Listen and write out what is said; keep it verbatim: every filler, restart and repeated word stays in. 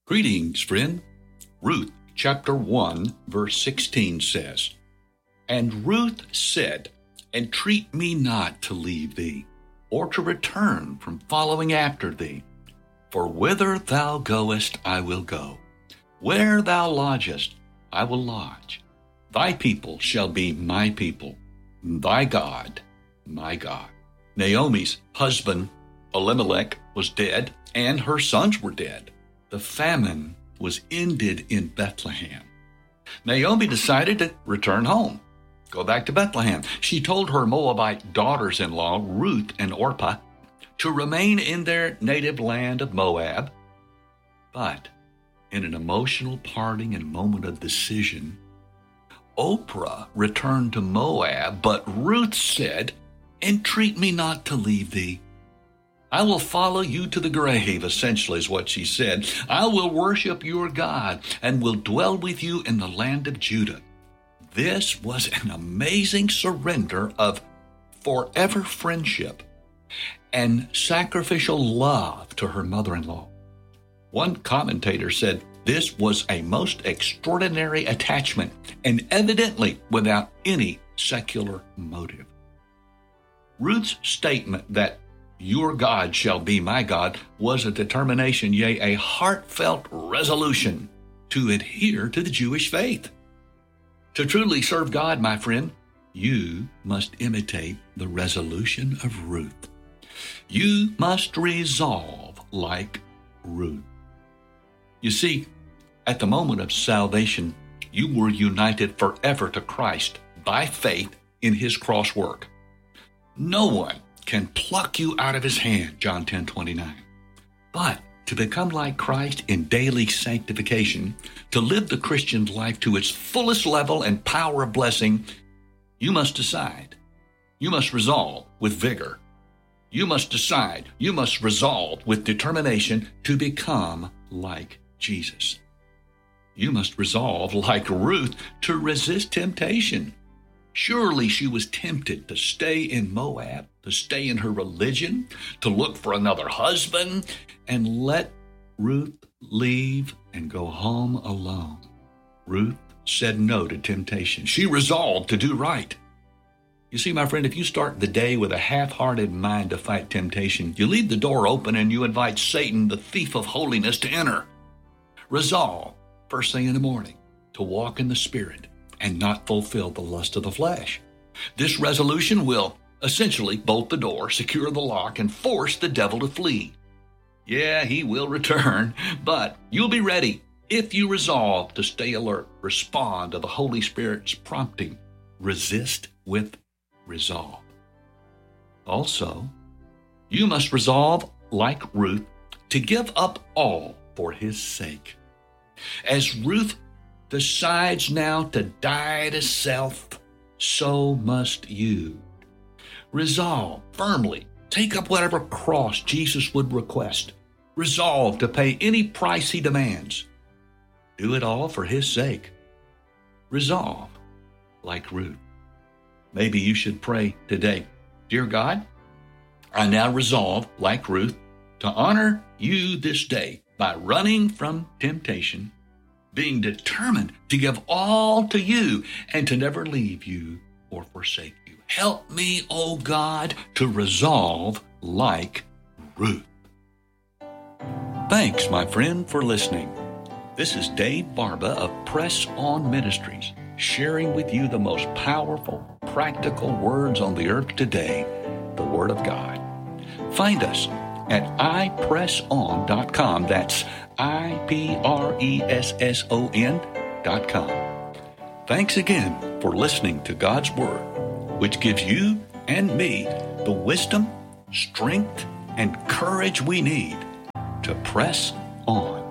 Greetings, friend. Ruth chapter one, verse sixteen says, And Ruth said, Entreat me not to leave thee, or to return from following after thee. For whither thou goest, I will go. Where thou lodgest, I will lodge. Thy people shall be my people, thy God, my God. Naomi's husband, Elimelech, was dead, and her sons were dead. The famine was ended in Bethlehem. Naomi decided to return home, go back to Bethlehem. She told her Moabite daughters-in-law, Ruth and Orpah, to remain in their native land of Moab. But in an emotional parting and moment of decision, Orpah returned to Moab, but Ruth said, Entreat me not to leave thee. I will follow you to the grave, essentially is what she said. I will worship your God and will dwell with you in the land of Judah. This was an amazing surrender of forever friendship and sacrificial love to her mother-in-law. One commentator said this was a most extraordinary attachment and evidently without any secular motive. Ruth's statement that your God shall be my God was a determination, yea, a heartfelt resolution to adhere to the Jewish faith. To truly serve God, my friend, you must imitate the resolution of Ruth. You must resolve like Ruth. You see, at the moment of salvation, you were united forever to Christ by faith in his cross work. No one can pluck you out of his hand, John ten twenty-nine. But to become like Christ in daily sanctification, to live the Christian life to its fullest level and power of blessing, you must decide. You must resolve with vigor. You must decide. You must resolve with determination to become like Jesus. You must resolve, like Ruth, to resist temptation. Surely she was tempted to stay in Moab, to stay in her religion, to look for another husband, and let Ruth leave and go home alone. Ruth said no to temptation. She resolved to do right. You see, my friend, if you start the day with a half-hearted mind to fight temptation, you leave the door open and you invite Satan, the thief of holiness, to enter. Resolve, first thing in the morning, to walk in the Spirit and not fulfill the lust of the flesh. This resolution will essentially bolt the door, secure the lock, and force the devil to flee. Yeah, he will return, but you'll be ready if you resolve to stay alert, respond to the Holy Spirit's prompting, resist with resolve. Also, you must resolve, like Ruth, to give up all for his sake. As Ruth decides now to die to self, so must you. Resolve firmly, take up whatever cross Jesus would request. Resolve to pay any price he demands. Do it all for his sake. Resolve like Ruth. Maybe you should pray today, Dear God, I now resolve, like Ruth, to honor you this day by running from temptation, being determined to give all to you and to never leave you or forsake you. Help me, O God, to resolve like Ruth. Thanks, my friend, for listening. This is Dave Barba of Press On Ministries, sharing with you the most powerful, practical words on the earth today, the Word of God. Find us at i press on dot com. That's I P R E S S O N dot com. Thanks again for listening to God's Word, which gives you and me the wisdom, strength, and courage we need to press on.